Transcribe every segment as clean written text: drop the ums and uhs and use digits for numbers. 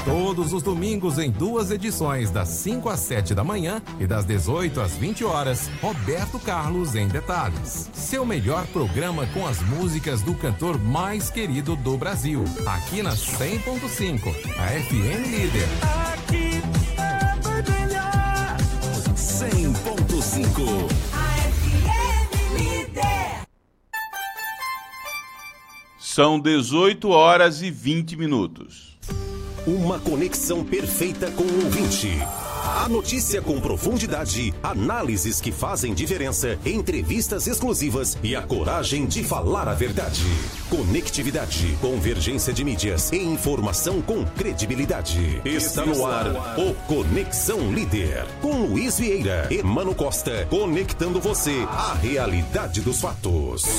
Todos os domingos em 2 edições, das 5 às 7 da manhã e das 18 às 20 horas, Roberto Carlos em Detalhes. Seu melhor programa com as músicas do cantor mais querido do Brasil. Aqui na 100.5, a FM Líder. Aqui é melhor. 100.5. A FM Líder. São 18 horas e 20 minutos. Uma conexão perfeita com o ouvinte. A notícia com profundidade, análises que fazem diferença, entrevistas exclusivas e a coragem de falar a verdade. Conectividade, convergência de mídias e informação com credibilidade. Está no ar o Conexão Líder. Com Luiz Vieira e Mano Costa, conectando você à realidade dos fatos.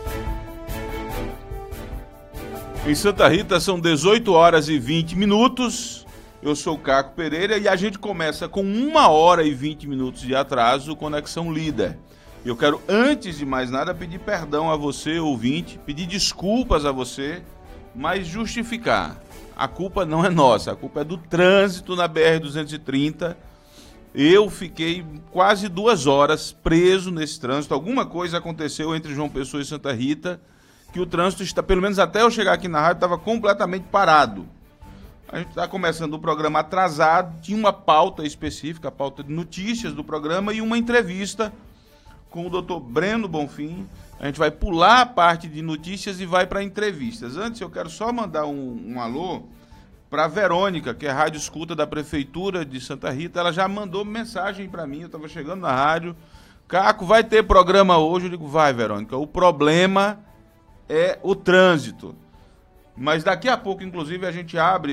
Em Santa Rita são 18 horas e 20 minutos. Eu sou o Caco Pereira e a gente começa com 1 hora e 20 minutos de atraso, Conexão Líder. Eu quero, antes de mais nada, pedir perdão a você, ouvinte, pedir desculpas a você, mas justificar. A culpa não é nossa, a culpa é do trânsito na BR-230. Eu fiquei quase 2 horas preso nesse trânsito. Alguma coisa aconteceu entre João Pessoa e Santa Rita, que o trânsito está, pelo menos até eu chegar aqui na rádio, estava completamente parado. A gente está começando o programa atrasado, tinha uma pauta específica, a pauta de notícias do programa e uma entrevista com o Dr. Breno Bonfim. A gente vai pular a parte de notícias e vai para entrevistas. Antes, eu quero só mandar um alô para a Verônica, que é rádio escuta da Prefeitura de Santa Rita. Ela já mandou mensagem para mim, eu estava chegando na rádio. Caco, vai ter programa hoje? Eu digo, vai, Verônica. O problema é o trânsito. Mas daqui a pouco, inclusive, a gente abre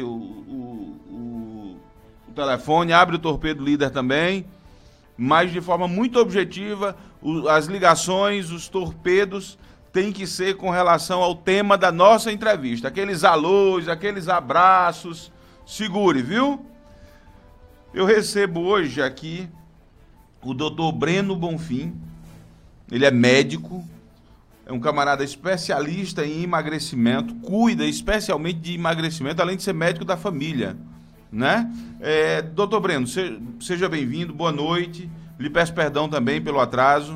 o telefone, abre o Torpedo Líder também, mas de forma muito objetiva. As ligações, os torpedos têm que ser com relação ao tema da nossa entrevista. Aqueles alôs, aqueles abraços. Segure, viu? Eu recebo hoje aqui o Dr. Breno Bonfim. Ele é médico. É um camarada especialista em emagrecimento, cuida especialmente de emagrecimento, além de ser médico da família, né? Doutor Breno, seja bem-vindo, boa noite. Lhe peço perdão também pelo atraso.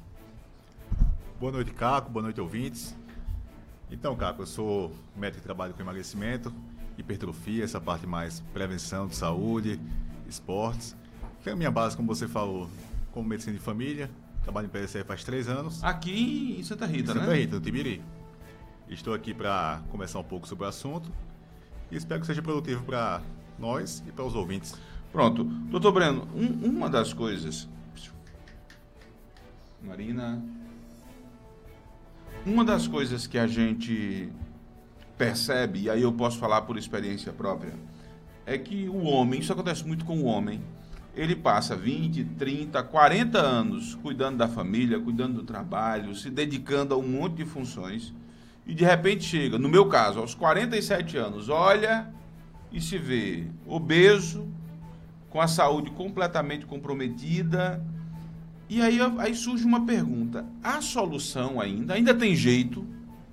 Boa noite, Caco, boa noite, ouvintes. Então, Caco, eu sou médico que trabalha com emagrecimento, hipertrofia, essa parte mais prevenção de saúde, esportes. Tenho a minha base, como você falou, como medicina de família. Trabalho em PSF faz 3 anos. Aqui em Santa Rita, né? Santa Rita, no Tibiri. Estou aqui para conversar um pouco sobre o assunto e espero que seja produtivo para nós e para os ouvintes. Pronto. Doutor Breno, uma das coisas... Marina... Uma das coisas que a gente percebe, e aí eu posso falar por experiência própria, é que o homem, isso acontece muito com o homem, ele passa 20, 30, 40 anos cuidando da família, cuidando do trabalho, se dedicando a um monte de funções, e de repente chega, no meu caso, aos 47 anos, olha e se vê obeso, com a saúde completamente comprometida, e aí surge uma pergunta, há solução ainda tem jeito?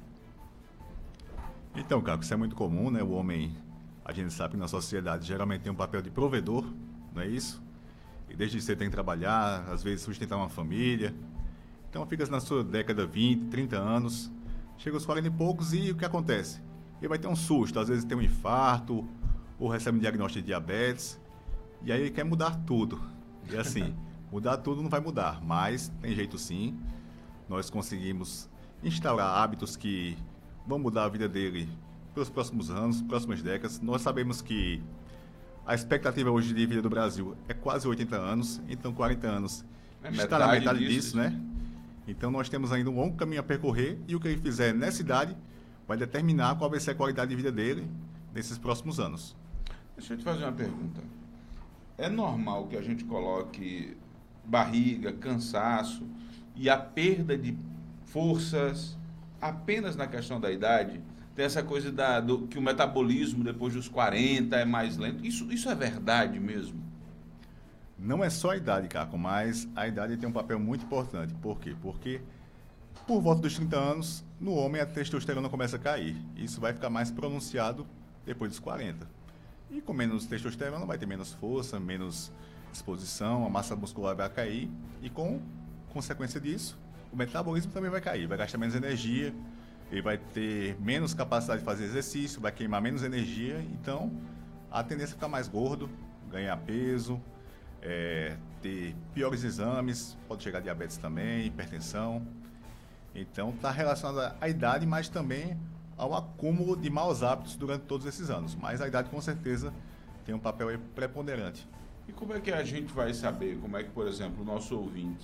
Então, Caco, isso é muito comum, né? O homem, a gente sabe que na sociedade geralmente tem um papel de provedor, não é isso? E desde cedo tem que trabalhar, às vezes sustentar uma família. Então fica na sua década 20, 30 anos, chega aos 40 e poucos e o que acontece? Ele vai ter um susto, às vezes tem um infarto, ou recebe um diagnóstico de diabetes, e aí ele quer mudar tudo. E assim, mudar tudo não vai mudar, mas tem jeito sim. Nós conseguimos instaurar hábitos que vão mudar a vida dele pelos próximos anos, próximas décadas. Nós sabemos que a expectativa hoje de vida do Brasil é quase 80 anos, então 40 anos está na metade disso, né? Então nós temos ainda um longo caminho a percorrer e o que ele fizer nessa idade vai determinar qual vai ser a qualidade de vida dele nesses próximos anos. Deixa eu te fazer uma pergunta. É normal que a gente coloque barriga, cansaço e a perda de forças apenas na questão da idade? Tem essa coisa que o metabolismo depois dos 40 é mais lento. Isso é verdade mesmo? Não é só a idade, Caco, mas a idade tem um papel muito importante. Por quê? Porque por volta dos 30 anos, no homem a testosterona começa a cair. Isso vai ficar mais pronunciado depois dos 40. E com menos testosterona vai ter menos força, menos disposição, a massa muscular vai cair e com consequência disso, o metabolismo também vai cair, vai gastar menos energia, ele vai ter menos capacidade de fazer exercício, vai queimar menos energia, então a tendência é ficar mais gordo, ganhar peso, ter piores exames, pode chegar a diabetes também, hipertensão. Então está relacionado à idade, mas também ao acúmulo de maus hábitos durante todos esses anos. Mas a idade com certeza tem um papel aí preponderante. E como é que a gente vai saber, como é que, por exemplo, o nosso ouvinte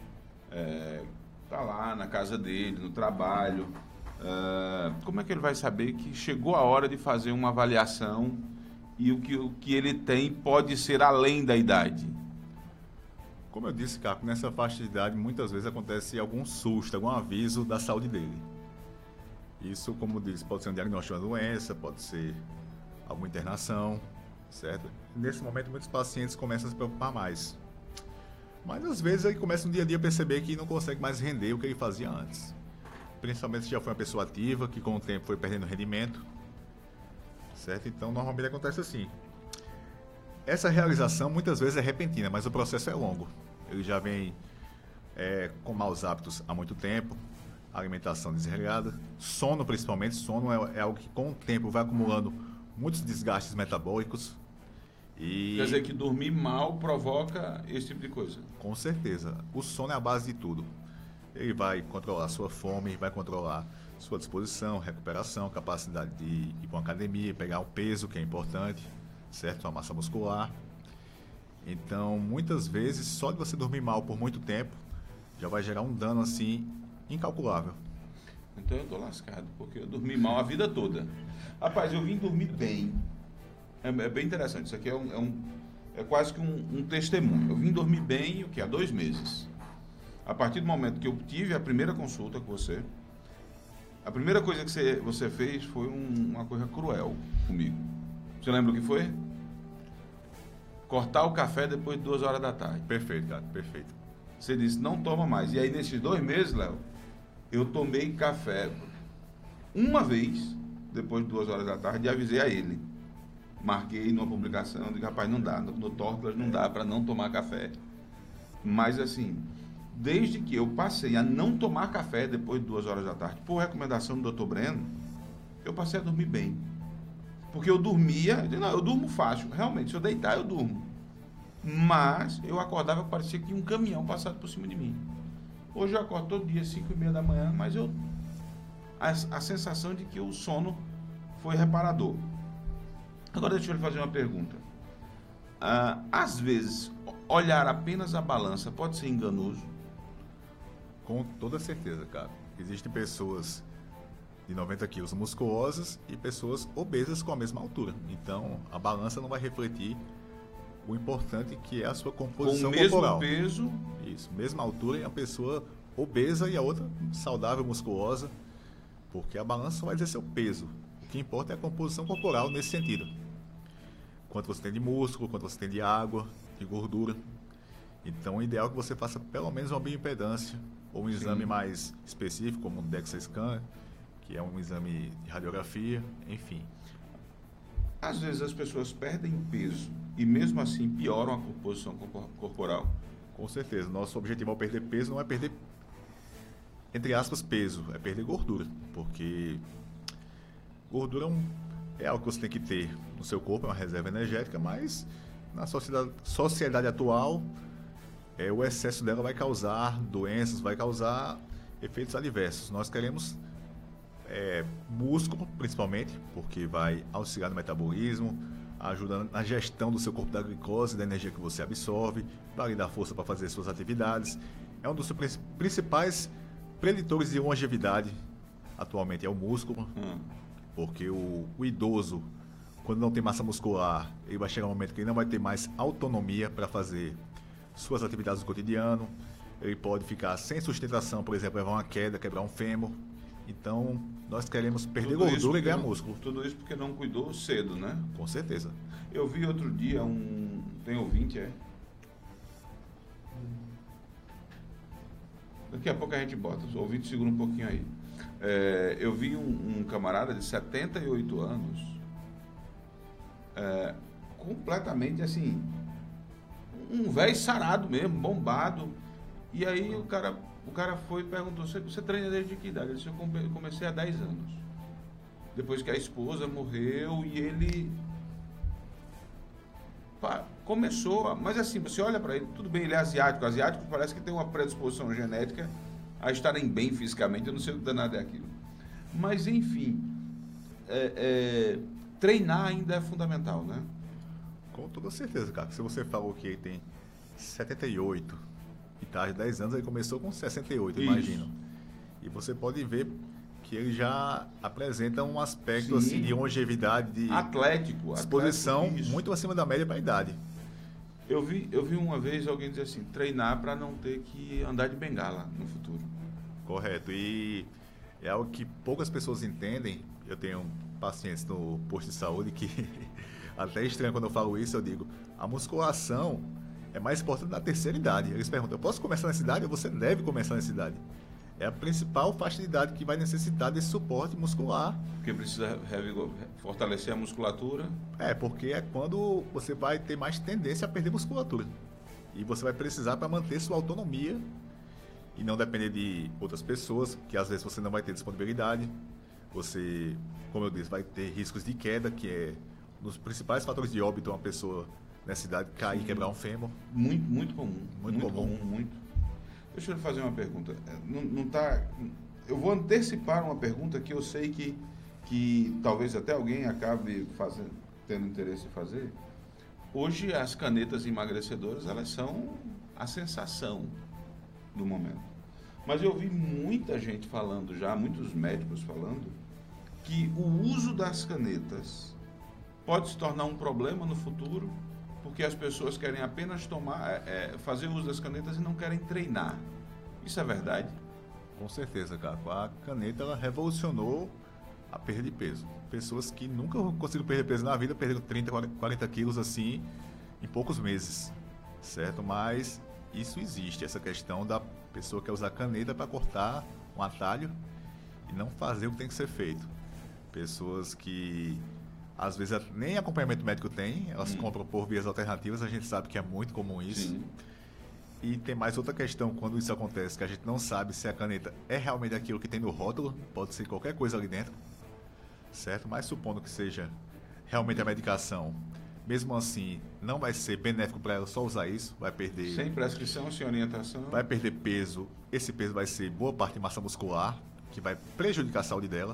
está lá na casa dele, no trabalho, como é que ele vai saber que chegou a hora de fazer uma avaliação e o que ele tem pode ser além da idade? Como eu disse, Caco, nessa faixa de idade muitas vezes acontece algum susto, algum aviso da saúde dele. Isso, como disse, pode ser um diagnóstico de uma doença, pode ser alguma internação, certo? Nesse momento muitos pacientes começam a se preocupar mais. Mas às vezes ele começa no dia a dia a perceber que não consegue mais render o que ele fazia antes. Principalmente se já foi uma pessoa ativa, que com o tempo foi perdendo rendimento, certo? Então normalmente acontece assim. Essa realização muitas vezes é repentina, mas o processo é longo. Ele já vem com maus hábitos há muito tempo, alimentação desregrada, sono principalmente. Sono é algo que com o tempo vai acumulando muitos desgastes metabólicos. E quer dizer que dormir mal provoca esse tipo de coisa? Com certeza. O sono é a base de tudo. Ele vai controlar a sua fome, vai controlar sua disposição, recuperação, capacidade de ir para uma academia, pegar o peso, que é importante, certo? A massa muscular. Então, muitas vezes, só de você dormir mal por muito tempo, já vai gerar um dano, assim, incalculável. Então eu tô lascado, porque eu dormi mal a vida toda. Rapaz, eu vim dormir bem. É bem interessante, isso aqui é quase que um testemunho. Eu vim dormir bem, há 2 meses. A partir do momento que eu tive a primeira consulta com você, a primeira coisa que você fez foi uma coisa cruel comigo. Você lembra o que foi? Cortar o café depois de 2 horas da tarde. Perfeito, cara, perfeito. Você disse, não toma mais. E aí, nesses 2 meses, Léo, eu tomei café uma vez, depois de 2 horas da tarde, e avisei a ele. Marquei numa publicação, digo, rapaz, não dá, no Tórtolas não dá para não tomar café. Mas assim, desde que eu passei a não tomar café depois de 2 horas da tarde, por recomendação do Dr. Breno, eu passei a dormir bem. Porque eu dormia, eu durmo fácil, realmente, se eu deitar eu durmo. Mas eu acordava, parecia que tinha um caminhão passado por cima de mim. Hoje eu acordo todo dia, 5h30 da manhã, mas a sensação de que o sono foi reparador. Agora deixa eu lhe fazer uma pergunta. Às vezes, olhar apenas a balança pode ser enganoso? Com toda certeza, cara. Existem pessoas de 90 quilos musculosas e pessoas obesas com a mesma altura. Então, a balança não vai refletir o importante que é a sua composição corporal. Com o mesmo peso? Isso, mesma altura e a pessoa obesa e a outra saudável, musculosa, porque a balança só vai dizer seu peso. O que importa é a composição corporal nesse sentido. Quanto você tem de músculo, quanto você tem de água, de gordura. Então, o ideal é que você faça pelo menos uma bioimpedância ou um exame mais específico, como um DEXA scan, que é um exame de radiografia, enfim. Às vezes as pessoas perdem peso e mesmo assim pioram a composição corporal. Com certeza. Nosso objetivo ao perder peso não é perder, entre aspas, peso, é perder gordura. Porque gordura é algo que você tem que ter no seu corpo, é uma reserva energética, mas na sociedade atual, o excesso dela vai causar doenças, vai causar efeitos adversos. Nós queremos músculo, principalmente, porque vai auxiliar no metabolismo, ajuda na gestão do seu corpo da glicose, da energia que você absorve, vai lhe dar força para fazer suas atividades. É um dos principais preditores de longevidade atualmente, é o músculo, porque o idoso, quando não tem massa muscular, ele vai chegar um momento que ele não vai ter mais autonomia para fazer suas atividades do cotidiano, ele pode ficar sem sustentação, por exemplo, levar uma queda, quebrar um fêmur. Então, nós queremos perder gordura e ganhar músculo. Tudo isso porque não cuidou cedo, né? Com certeza. Eu vi outro dia tem ouvinte, Daqui a pouco a gente bota, os ouvintes seguram um pouquinho aí. Eu vi um camarada de 78 anos completamente assim, um velho sarado mesmo, bombado. E aí o cara foi e perguntou, você treina desde que idade? Ele disse, eu comecei há 10 anos. Depois que a esposa morreu e ele começou, mas assim, você olha para ele, tudo bem, ele é asiático parece que tem uma predisposição genética a estarem bem fisicamente, eu não sei o que danado é aquilo. Mas enfim, treinar ainda é fundamental, né? Com toda certeza, cara. Se você falou que ele tem 78 e tá há 10 anos, ele começou com 68, Isso. imagino. E você pode ver que ele já apresenta um aspecto assim, de longevidade, de Atlético, disposição isso. muito acima da média para a idade. Eu vi uma vez alguém dizer assim, treinar para não ter que andar de bengala no futuro. Correto. E é algo que poucas pessoas entendem. Eu tenho pacientes no posto de saúde que até estranho quando eu falo isso, eu digo, a musculação é mais importante na terceira idade. Eles perguntam, eu posso começar nessa idade? Você deve começar nessa idade. É a principal faixa de idade que vai necessitar desse suporte muscular. Porque precisa fortalecer a musculatura. Porque é quando você vai ter mais tendência a perder musculatura. E você vai precisar para manter sua autonomia e não depender de outras pessoas, que às vezes você não vai ter disponibilidade. Você, como eu disse, vai ter riscos de queda, que é um dos principais fatores de óbito uma pessoa nessa idade cair e quebrar um fêmur. Muito comum. Muito comum. Muito. Deixa eu lhe fazer uma pergunta. Eu vou antecipar uma pergunta que eu sei que talvez até alguém acabe tendo interesse em fazer. Hoje as canetas emagrecedoras, elas são a sensação do momento. Mas eu vi muita gente falando já, muitos médicos falando, que o uso das canetas pode se tornar um problema no futuro, porque as pessoas querem apenas fazer uso das canetas e não querem treinar. Isso é verdade? Com certeza, Caco. A caneta ela revolucionou a perda de peso. Pessoas que nunca conseguiram perder peso na vida, perderam 30, 40 quilos assim em poucos meses, certo? Mas isso existe, essa questão da pessoa que quer usar caneta para cortar um atalho e não fazer o que tem que ser feito. Pessoas que às vezes nem acompanhamento médico tem, elas compram por vias alternativas, a gente sabe que é muito comum isso. Sim. E tem mais outra questão quando isso acontece, que a gente não sabe se a caneta é realmente aquilo que tem no rótulo, pode ser qualquer coisa ali dentro, certo? Mas supondo que seja realmente a medicação, mesmo assim, não vai ser benéfico para ela só usar isso, vai perder... Sem prescrição, sem orientação. Vai perder peso, esse peso vai ser boa parte de massa muscular, que vai prejudicar a saúde dela.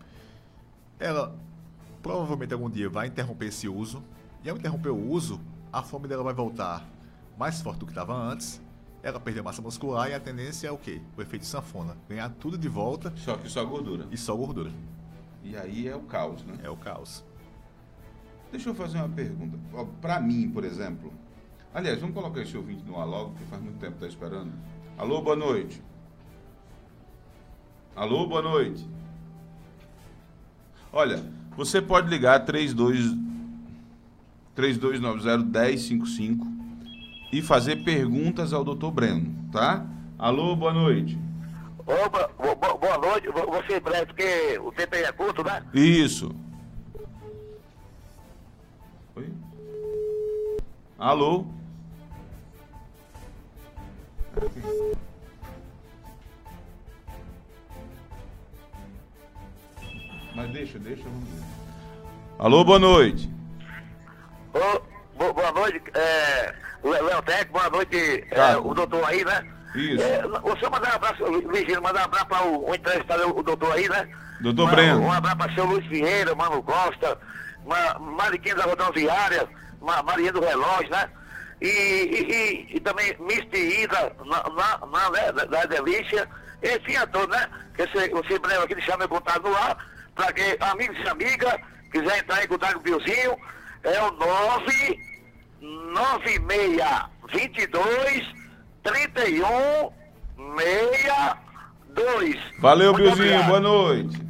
Ela provavelmente algum dia vai interromper esse uso, e ao interromper o uso, a fome dela vai voltar mais forte do que estava antes, ela perdeu massa muscular e a tendência é o quê? O efeito sanfona, ganhar tudo de volta. Só que só gordura. E só gordura. E aí é o caos, né? É o caos. Deixa eu fazer uma pergunta. Para mim, por exemplo, aliás, vamos colocar esse ouvinte no ar logo, porque faz muito tempo que está esperando. Alô, boa noite. Alô, boa noite. Olha, você pode ligar 3290-1055 e fazer perguntas ao Dr. Breno, tá? Alô, boa noite. Opa, boa noite. Vou ser breve, porque o tempo aí é curto, né? Isso. Oi? Alô? Mas deixa, vamos ver. Alô, boa noite. Boa noite, Léo Tec, boa noite, o doutor aí, né? Isso. O senhor mandar um abraço, Virgínia, mandar um abraço para o entrevistado, o doutor aí, né? Doutor Breno. Um abraço para o senhor Luiz Vieira, Mano Costa, Mariquinha da Rodoviária, Maria do Relógio, né? E também Misty Ida, da Delícia, enfim, a todos, né? Você breve aqui deixar meu contato no ar, para que amigos e amigas quiser entrar em contato com o Biozinho, é o 99622-3162. Valeu, Muito Biozinho, obrigado. boa noite.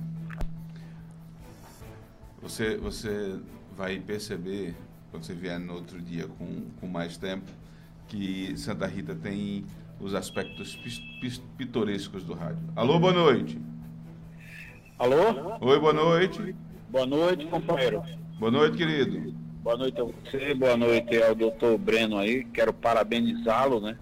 Você vai perceber, quando você vier no outro dia com mais tempo, que Santa Rita tem os aspectos pitorescos do rádio. Alô, boa noite. Alô? Oi, boa noite. Boa noite, companheiro. Boa noite, querido. Boa noite a você, boa noite ao doutor Breno aí. Quero parabenizá-lo, né,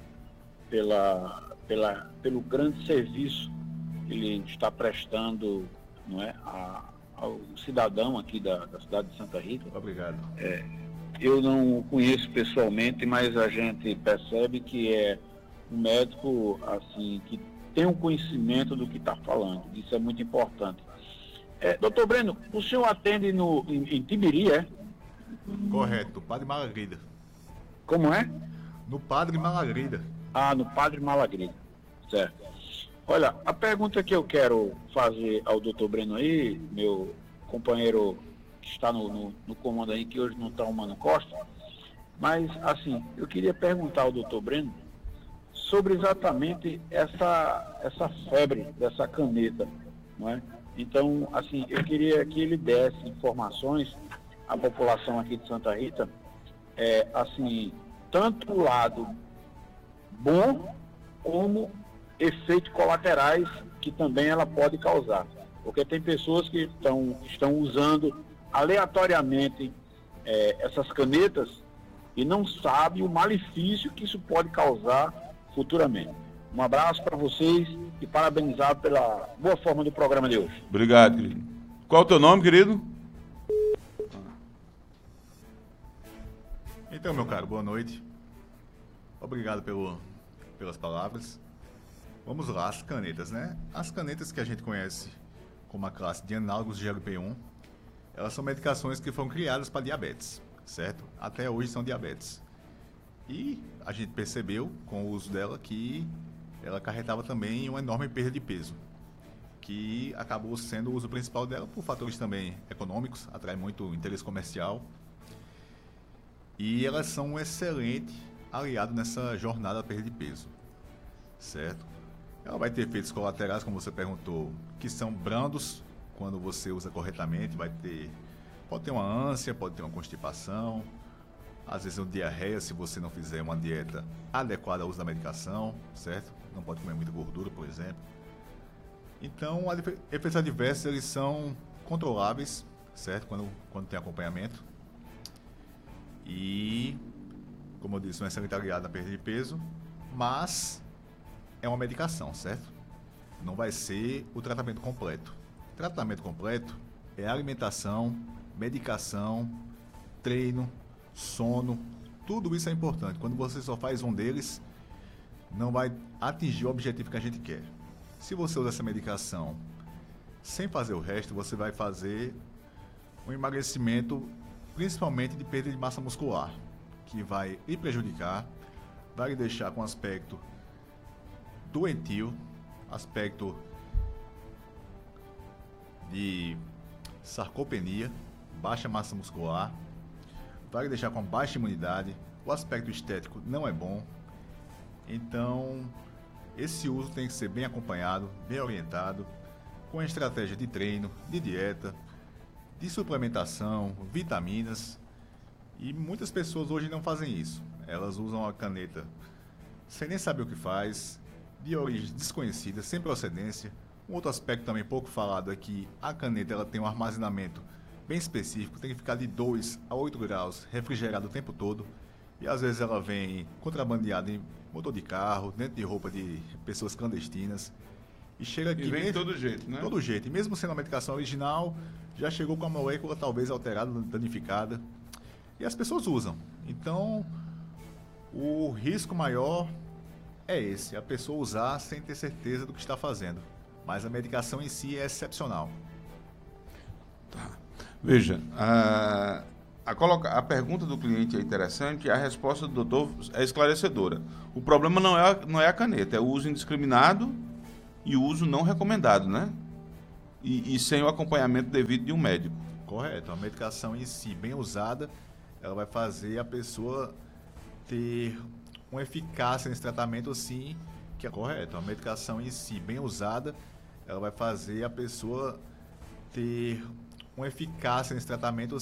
pelo grande serviço que ele está prestando, não é, ao cidadão aqui da cidade de Santa Rita. Obrigado. Eu não o conheço pessoalmente, mas a gente percebe que é um médico assim, que tem um conhecimento do que está falando. Isso é muito importante. Doutor Breno, o senhor atende em Tibiri, é? Correto, Padre Malagrida. Como é? No Padre Malagrida. No Padre Malagrida, certo. Olha, a pergunta que eu quero fazer ao doutor Breno aí, meu companheiro que está no comando aí, que hoje não está o Mano Costa, mas, assim, eu queria perguntar ao doutor Breno sobre exatamente essa febre dessa caneta, não é? Então, assim, eu queria que ele desse informações à população aqui de Santa Rita, assim, tanto o lado bom como efeitos colaterais que também ela pode causar. Porque tem pessoas que estão usando aleatoriamente essas canetas e não sabem o malefício que isso pode causar futuramente. Um abraço para vocês e parabenizado pela boa forma do programa de hoje. Obrigado, querido. Qual é o teu nome, querido? Então, meu caro, boa noite. Obrigado pelas palavras. Vamos lá, as canetas, né? As canetas que a gente conhece como a classe de análogos de GLP-1, elas são medicações que foram criadas para diabetes, certo? Até hoje são diabetes. E a gente percebeu, com o uso dela, que ela acarretava também uma enorme perda de peso, que acabou sendo o uso principal dela por fatores também econômicos, atrai muito interesse comercial. E elas são um excelente aliado nessa jornada da perda de peso, certo? Ela vai ter efeitos colaterais, como você perguntou, que são brandos quando você usa corretamente. Pode ter uma ânsia, pode ter uma constipação, às vezes uma diarreia se você não fizer uma dieta adequada ao uso da medicação, certo? Não pode comer muita gordura, por exemplo. Então, efeitos adversos, eles são controláveis, certo? Quando tem acompanhamento. E, como eu disse, não é excelente aliado na perda de peso, mas é uma medicação, certo? Não vai ser o tratamento completo. Tratamento completo é alimentação, medicação, treino, sono, tudo isso é importante. Quando você só faz um deles, não vai atingir o objetivo que a gente quer. Se você usa essa medicação sem fazer o resto, você vai fazer um emagrecimento, principalmente de perda de massa muscular, que vai lhe prejudicar, vai lhe deixar com aspecto doentio, aspecto de sarcopenia, baixa massa muscular, vai lhe deixar com baixa imunidade, o aspecto estético não é bom. Então, esse uso tem que ser bem acompanhado, bem orientado, com a estratégia de treino, de dieta, de suplementação, vitaminas. E muitas pessoas hoje não fazem isso. Elas usam a caneta sem nem saber o que faz, de origem desconhecida, sem procedência. Um outro aspecto também pouco falado é que a caneta ela tem um armazenamento bem específico, tem que ficar de 2 a 8 graus refrigerado o tempo todo. E às vezes ela vem contrabandeada em motor de carro, dentro de roupa de pessoas clandestinas. E chega aqui. E vem de todo jeito, né? Todo jeito. E mesmo sendo a medicação original, já chegou com a molécula talvez alterada, danificada. E as pessoas usam. Então, o risco maior é esse, a pessoa usar sem ter certeza do que está fazendo. Mas a medicação em si é excepcional. Tá. Veja, a pergunta do cliente é interessante e a resposta do doutor é esclarecedora. O problema não é a caneta, é o uso indiscriminado e o uso não recomendado, né? E sem o acompanhamento devido de um médico. Correto. A medicação em si, bem usada, ela vai fazer a pessoa ter uma eficácia nesse tratamento, sim, que é correto. A medicação em si, bem usada, ela vai fazer a pessoa ter uma eficácia nesse tratamento,